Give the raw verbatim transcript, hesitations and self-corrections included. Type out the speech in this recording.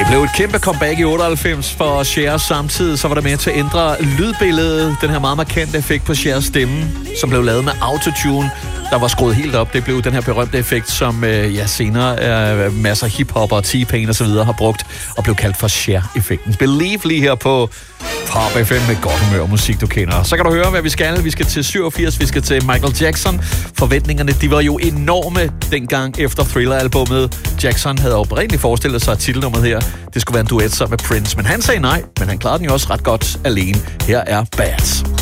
blev et kæmpe comeback i otteoghalvfems for Cher. Samtidig så var der med til at ændre lydbilledet. Den her meget markante effekt på Chers stemme, som blev lavet med autotune, der var skruet helt op. Det blev den her berømte effekt, som øh, ja, senere øh, masser af hiphopper og T-Pain og så videre har brugt, og blev kaldt for Cher-effekten. Believe lige her på Pop F M med godt humør og musik, du kender. Så kan du høre, hvad vi skal. Vi skal til syvogfirs, vi skal til Michael Jackson. Forventningerne, de var jo enorme dengang efter Thriller-albummet. Jackson havde oprindeligt forestillet sig, at titelnummeret her, det skulle være en duet sammen med Prince. Men han sagde nej, men han klarede den jo også ret godt alene. Her er Bad.